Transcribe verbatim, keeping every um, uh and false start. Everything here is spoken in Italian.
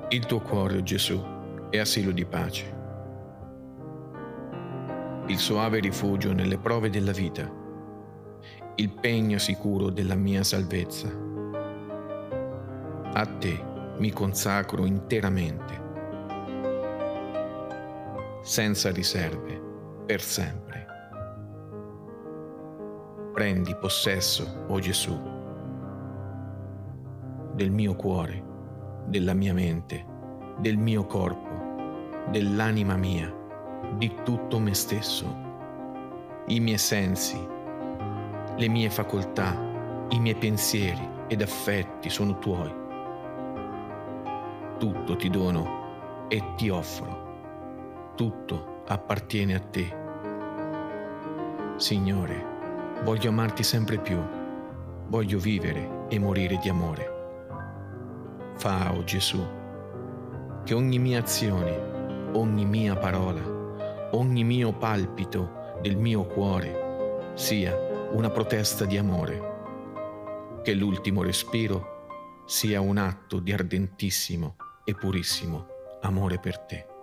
Il tuo cuore, o Gesù, è asilo di pace, il soave rifugio nelle prove della vita, il pegno sicuro della mia salvezza. A te mi consacro interamente, senza riserve, per sempre. Prendi possesso, o Gesù, del mio cuore, della mia mente, del mio corpo, dell'anima mia, di tutto me stesso. I miei sensi, le mie facoltà, i miei pensieri ed affetti sono tuoi. Tutto ti dono e ti offro. Tutto appartiene a te. Signore, voglio amarti sempre più. Voglio vivere e morire di amore. Fa, o Gesù, che ogni mia azione, ogni mia parola, ogni mio palpito del mio cuore sia una protesta di amore, che l'ultimo respiro sia un atto di ardentissimo e purissimo amore per te.